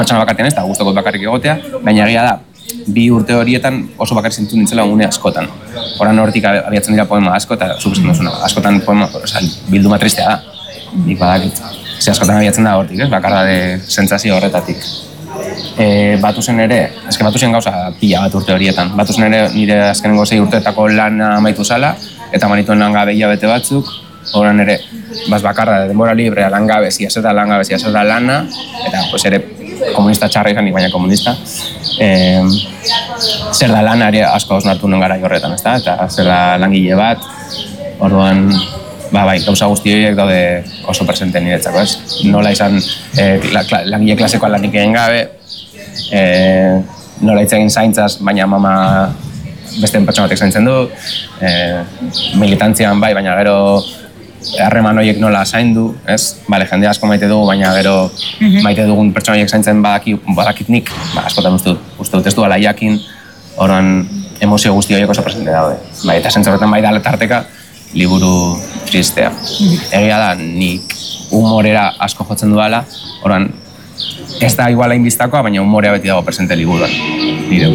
pertsona bakartian ez, eta guztokot bakarrik egotea, baina egia da, 2 urte horietan oso bakarrik zintu nintzela une askotan. Horan hortik abiatzen dira poema asko, eta zupezen duzuna, askotan poema, bilduma tristea da, nik badakit. Ze askotan abiatzen da hortik, bakarra de sentsazio horretatik. Batuzen ere, batuzen gauza pila bat urte horietan. Batuzen ere nire azkenengo 6 urteetako lana amaitu zala, eta manituen langabe hilabete batzuk, horan ere, bakarra, denbora librea, langabezia, zer da lana, eta pues ere komunista txarra izanik, baina komunista. Zer da lana ere asko hausnartu nuen gara horretan, ezta? Eta zer da langile bat, orduan, gauza guzti horiek daude oso presente niretzako, ez? Nola izan langile klasekoa lanik egin gabe, nola hitz egin zaintzaz, baina mama beste pertsona batek zaintzen du, militantzian baina gero harreman horiek nola zaindu, ez? Jende asko maite dugu, baina gero maite dugun pertsona horiek zaintzen badakit nik, askotan uste dut ez du ala jakin, orduan emozio guzti horiek oso presente daude. Eta zentzorretan da tarteka, liburu tristea. Egia da, nik humorera asko jotzen duela, orduan ez da igual hain biztakoa, baina humorea beti dago presente liburuan.